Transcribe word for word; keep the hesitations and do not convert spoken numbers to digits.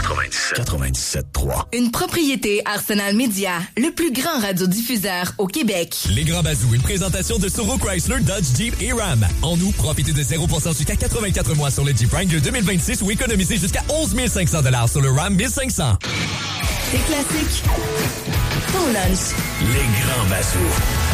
quatre-vingt-dix-sept. quatre-vingt-dix-sept trois. Une propriété Arsenal Media, le plus grand radiodiffuseur au Québec. Les Grands Bazous, une présentation de Soro Chrysler, Dodge, Jeep et Ram. En nous, profitez de zéro pour cent jusqu'à quatre-vingt-quatre mois sur le Jeep Wrangler deux mille vingt-six ou économisez jusqu'à onze mille cinq cents dollars sur le Ram mille cinq cents. C'est classique. Ton lunch. Les Grands Bazous.